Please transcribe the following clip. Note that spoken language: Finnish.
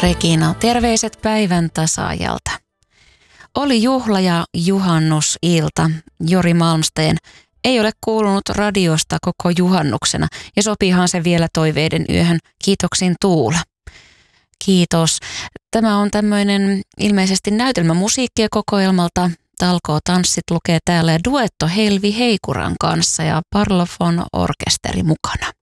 Regina, terveiset päivän tasaajalta. Oli juhla ja juhannusilta. Jori Malmsteen ei ole kuulunut radiosta koko juhannuksena ja sopiihan se vielä toiveiden yöhön. Kiitoksin Tuula. Kiitos. Tämä on tämmöinen ilmeisesti näytelmämusiikkia kokoelmalta. Talkoo tanssit lukee täällä ja duetto Helvi Heikuran kanssa ja Parlophone orkesteri mukana.